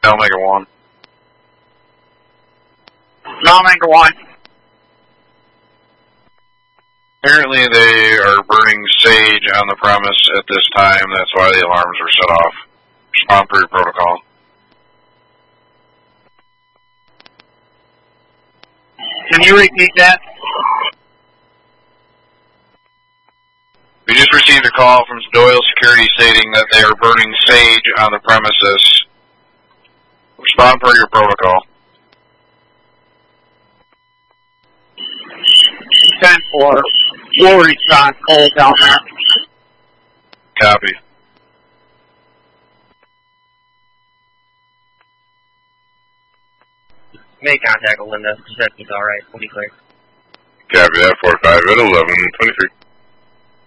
Omega 1. Omega 1. Apparently they are burning sage on the premise at this time. That's why the alarms were set off. Respond per your protocol. Can you repeat that? We just received a call from Doyle Security stating that they are burning sage on the premises. Respond per your protocol. 10-4. We'll respond. Hold down there. Copy. Make contact with Linda. Reception's alright. We'll be clear. Copy that. 45 at 11:23.